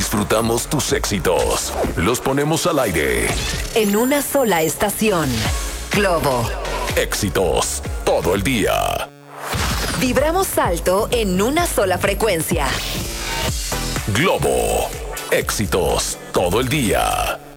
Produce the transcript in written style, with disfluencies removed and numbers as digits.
disfrutamos tus éxitos. Los ponemos al aire. En una sola estación. Globo. Éxitos todo el día. Vibramos alto en una sola frecuencia. Globo. Éxitos todo el día.